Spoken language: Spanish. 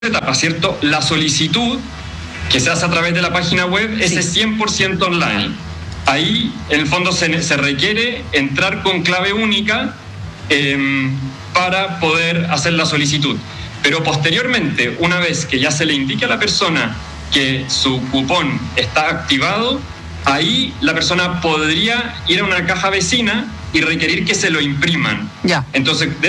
etapa, ¿cierto? La solicitud que se hace a través de la página web es 100% online. Ahí, en el fondo, se requiere entrar con clave única para poder hacer la solicitud. Pero posteriormente, una vez que ya se le indique a la persona que su cupón está activado, ahí la persona podría ir a una caja vecina y requerir que se lo impriman. Ya. Entonces,